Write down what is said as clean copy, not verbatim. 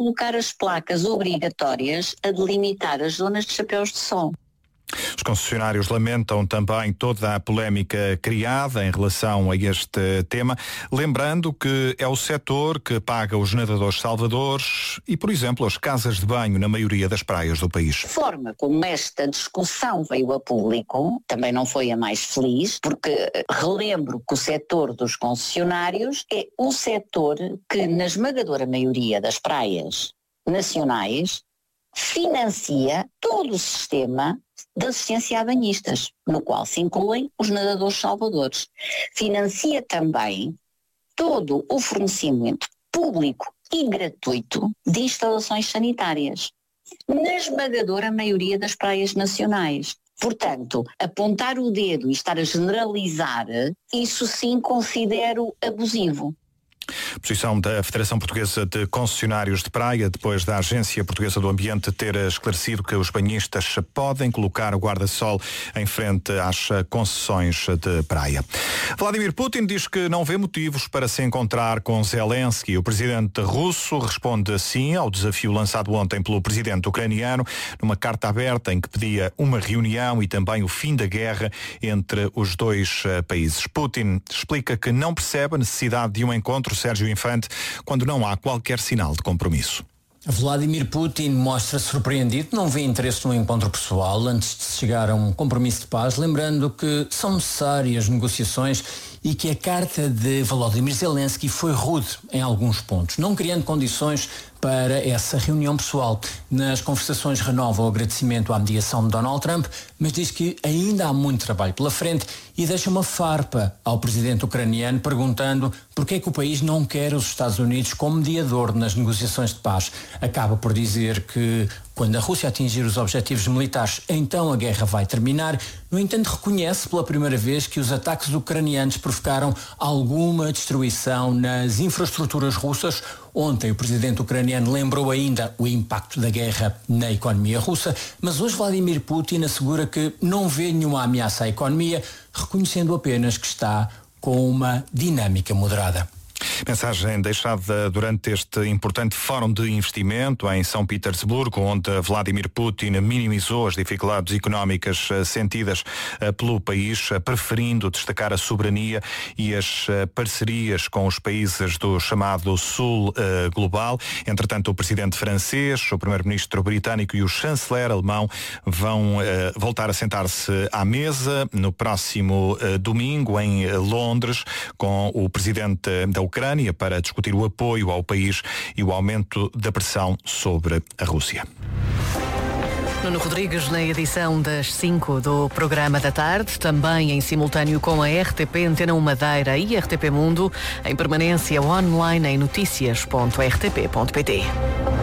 colocar as placas obrigatórias a delimitar as zonas de chapéus de sol. Os concessionários lamentam também toda a polémica criada em relação a este tema, lembrando que é o setor que paga os nadadores salvadores e, por exemplo, as casas de banho na maioria das praias do país. A forma como esta discussão veio a público também não foi a mais feliz, porque relembro que o setor dos concessionários é o setor que, na esmagadora maioria das praias nacionais, financia todo o sistema de assistência a banhistas, no qual se incluem os nadadores salvadores. Financia também todo o fornecimento público e gratuito de instalações sanitárias, na esmagadora maioria das praias nacionais. Portanto, apontar o dedo e estar a generalizar, isso sim considero abusivo. Posição da Federação Portuguesa de Concessionários de Praia, depois da Agência Portuguesa do Ambiente ter esclarecido que os banhistas podem colocar o guarda-sol em frente às concessões de praia. Vladimir Putin diz que não vê motivos para se encontrar com Zelensky. O presidente russo responde sim ao desafio lançado ontem pelo presidente ucraniano, numa carta aberta em que pedia uma reunião e também o fim da guerra entre os dois países. Putin explica que não percebe a necessidade de um encontro, Sérgio Infante, quando não há qualquer sinal de compromisso. Vladimir Putin mostra-se surpreendido, não vê interesse no encontro pessoal antes de se chegar a um compromisso de paz, lembrando que são necessárias negociações e que a carta de Volodymyr Zelensky foi rude em alguns pontos, não criando condições para essa reunião pessoal. Nas conversações renova o agradecimento à mediação de Donald Trump, mas diz que ainda há muito trabalho pela frente e deixa uma farpa ao presidente ucraniano perguntando porque é que o país não quer os Estados Unidos como mediador nas negociações de paz. Acaba por dizer que quando a Rússia atingir os objetivos militares, então a guerra vai terminar. No entanto, reconhece pela primeira vez que os ataques ucranianos provocaram alguma destruição nas infraestruturas russas. Ontem o presidente ucraniano lembrou ainda o impacto da guerra na economia russa, mas hoje Vladimir Putin assegura que não vê nenhuma ameaça à economia, reconhecendo apenas que está com uma dinâmica moderada. Mensagem deixada durante este importante fórum de investimento em São Petersburgo, onde Vladimir Putin minimizou as dificuldades económicas sentidas pelo país, preferindo destacar a soberania e as parcerias com os países do chamado Sul Global. Entretanto, o presidente francês, o primeiro-ministro britânico e o chanceler alemão vão voltar a sentar-se à mesa no próximo domingo em Londres com o presidente da Ucrânia para discutir o apoio ao país e o aumento da pressão sobre a Rússia. Nuno Rodrigues na edição das 5 do Programa da Tarde, também em simultâneo com a RTP Antena 1 Madeira e RTP Mundo, em permanência online em noticias.rtp.pt.